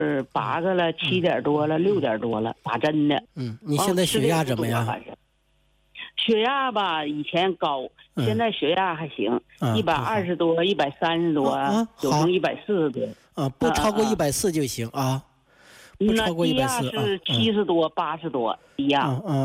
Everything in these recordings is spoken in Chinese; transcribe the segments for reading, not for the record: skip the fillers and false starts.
8个了，7点多了，6点多了，打针的。 你现在血压怎么样？ 血压吧，以前高，现在血压还行，120多，130多，有时候140多。 不超过140就行啊。不超过140。 低压是70多，80多，低压。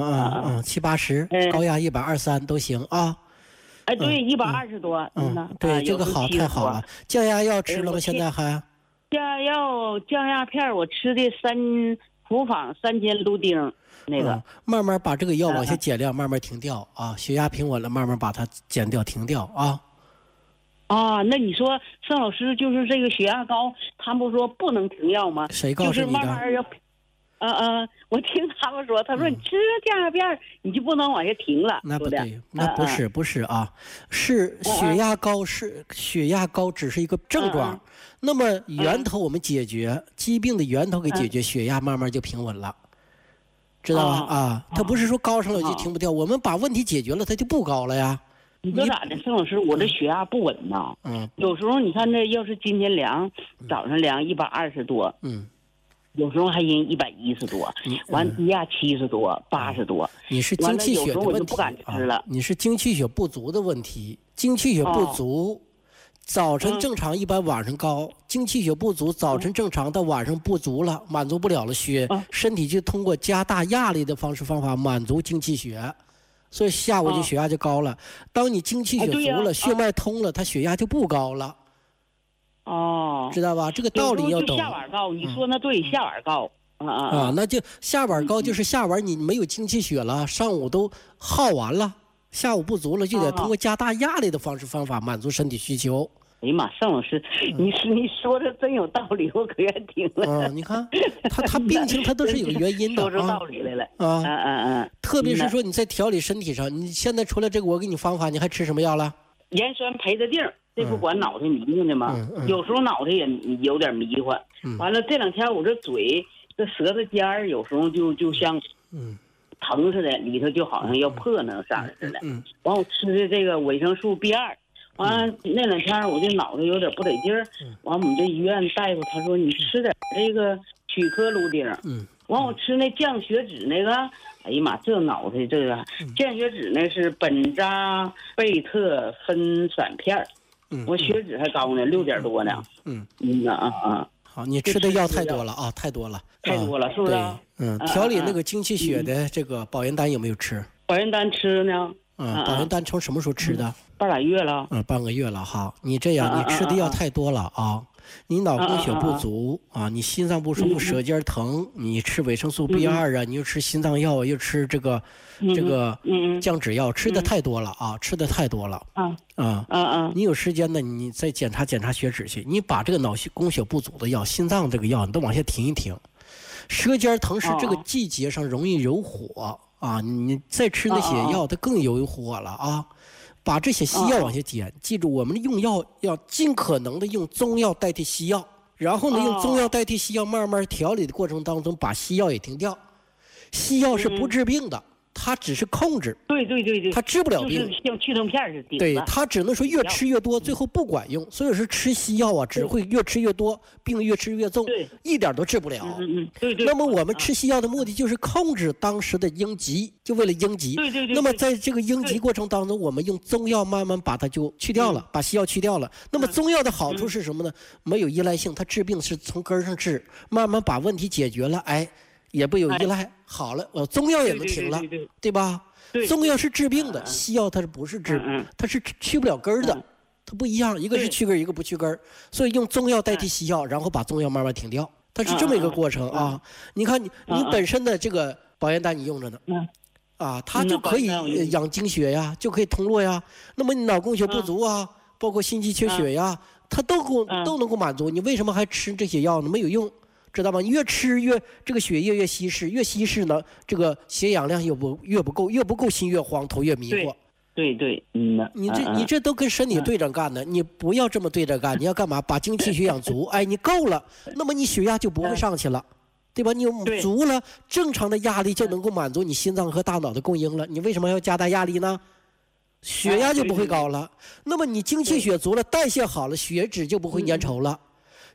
7、80，高压123都行啊。 哎，对，120多。 对，这个好，太好了。降压药吃了吗？现在还？ 降压片我吃的普仿3000氯丁那个。 慢慢把这个药往下减量，慢慢停掉啊。血压平稳了，慢慢把它减掉，停掉啊。 那你说盛老师就是这个血压高，他们不说不能停药吗？ 谁告诉你的？ 就是慢慢要。我听他们说，他说你吃降压片你就不能往下停了。 那不对，那不是啊，是血压高，血压高只是一个症状。那么源头我们解决疾病的源头给解决，血压慢慢就平稳了，知道吧？它不是说高上了就停不掉，我们把问题解决了，它就不高了呀。 你说咋的，盛老师，我这血压不稳呐。有时候你看这要是今天量，早上量120多。有时候还阴110多，完低压70多、80多。 你是精气血的问题， 我就不敢吃了。 你是精气血不足的问题，精气血不足，早晨正常一般晚上高，精气血不足，早晨正常到晚上不足了，满足不了了，身体就通过加大压力的方法满足精气血，所以下午就血压就高了。当你精气血足了，血脉通了，它血压就不高了。知道吧？这个道理要懂。 下晚高，你说那对，下晚高。 那就下晚高，就是下晚你没有精气血了，上午都耗完了，下午不足了，就得通过加大压力的方法满足身体需求。 哎呀妈，盛老师，你说的真有道理，我可愿听了。 你看，他病情他都是有原因的， 说出道理来了。 特别是说你在调理身体上，你现在除了这个我给你方法，你还吃什么药了？ 盐酸培的定。这不管脑袋迷糊的吗？有时候脑袋也有点迷糊。完了这2天我这嘴这舌头尖儿有时候就像疼似的，里头就好像要破那色似的。完我吃的这个维生素 B2，完了那2天我这脑袋有点不得劲儿。完我们这医院大夫他说你吃点这个曲科氯丁。完我吃那降血脂那个，哎呀妈，这脑袋这个降血脂那是本扎贝特芬散片。我血脂还高呢，6点多呢。 好，你吃的药太多了啊，太多了， 是不是？ 调理那个精气血的这个保元丹有没有吃？ 保元丹吃呢。 保元丹从什么时候吃的？ 半拉月了。 半个月了哈。你这样，你吃的药太多了啊。你脑供血不足你心脏不舒服，舌尖疼，你吃维生素 B2你又吃心脏药，又吃这个降脂药，吃的太多了啊，吃的太多了。你有时间呢，你再检查血脂去，你把这个脑供血不足的药，心脏这个药你都往下停一停。舌尖疼是这个季节上容易有火你再吃那些药它更有火了啊。把这些西药往下减，记住我们用药要尽可能的用中药代替西药，然后呢用中药代替西药，慢慢调理的过程当中把西药也停掉。西药是不治病的，它只是控制。 对， 它治不了病， 就是像去痛片似的。 对，它只能说越吃越多，最后不管用。所以说吃西药只会越吃越多，病越吃越重，一点都治不了。 对。 那么我们吃西药的目的就是控制当时的应急，就为了应急。 对。 那么在这个应急过程当中，我们用中药慢慢把它就去掉了，把西药去掉了。那么中药的好处是什么呢？没有依赖性，它治病是从根上治，慢慢把问题解决了，也不有依赖，好了，中药也能停了，对吧？中药是治病的，西药它是不是治？它是去不了根的，它不一样，一个是去根，一个不去根，所以用中药代替西药，然后把中药慢慢停掉，它是这么一个过程啊。你看你本身的这个保元丹你用着呢，它就可以养精血呀，就可以通络呀。那么你脑供血不足包括心肌缺血呀，它都能够满足。你为什么还吃这些药呢？没有用。知道吗？越吃越这个血液越稀释，越稀释呢，这个血氧量越不够，越不够心越慌，头越迷惑。 对， 你这都跟身体对着干的，你不要这么对着干，你要干嘛？把精气血养足，你够了，那么你血压就不会上去了，对吧？你足了，正常的压力就能够满足你心脏和大脑的供应了。你为什么要加大压力呢？血压就不会高了。那么你精气血足了，代谢好了，血脂就不会粘稠了。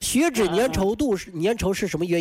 血脂粘稠是什么原因？